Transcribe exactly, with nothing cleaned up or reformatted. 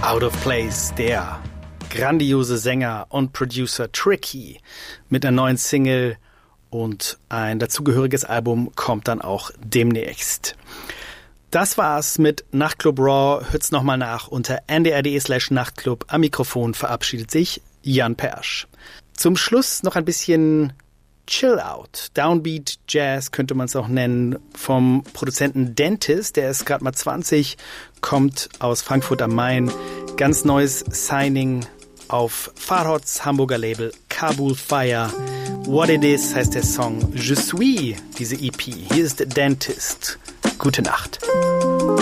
Out of Place, der grandiose Sänger und Producer Tricky mit einer neuen Single und ein dazugehöriges Album kommt dann auch demnächst. Das war's mit Nachtclub Raw. Hört's nochmal nach unter ndr.de slash Nachtclub. Am Mikrofon verabschiedet sich Jan Persch. Zum Schluss noch ein bisschen Chill Out. Downbeat Jazz könnte man es auch nennen. Vom Produzenten Dentist, der ist gerade mal zwanzig, kommt aus Frankfurt am Main. Ganz neues Signing auf Farhods Hamburger Label Kabul Fire. What It Is heißt der Song. Je suis, diese E P. Hier ist Dentist. Gute Nacht.